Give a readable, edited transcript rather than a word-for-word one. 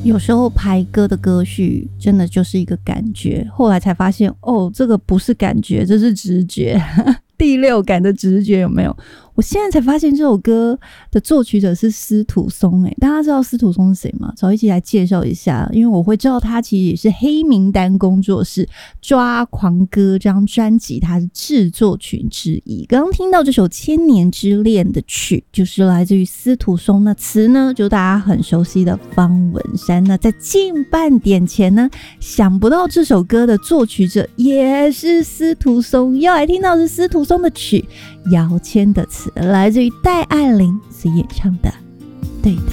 有时候排歌的歌序真的就是一个感觉，后来才发现这个不是感觉，这是直觉第六感的直觉，有没有？我现在才发现这首歌的作曲者是司徒松。大家知道司徒松是谁吗？找一起来介绍一下，因为我会知道他其实也是黑名单工作室抓狂歌这张专辑他是制作群之一。刚刚听到这首千年之恋的曲就是来自于司徒松，那词呢就大家很熟悉的方文山。那在近半点前呢，想不到这首歌的作曲者也是司徒松，要来听到是司徒松的曲，姚谦的词来自于戴爱玲所演唱的《对的》。